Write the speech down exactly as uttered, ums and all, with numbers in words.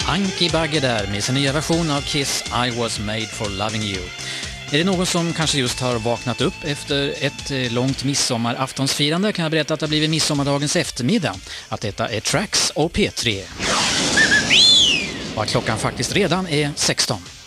Anki Bagge där med sin nya version av Kiss I was made for loving you. Är det någon som kanske just har vaknat upp efter ett långt midsommaraftonsfirande kan jag berätta att det har blivit midsommardagens eftermiddag. Att detta är Tracks och P tre. Och att klockan faktiskt redan är sexton.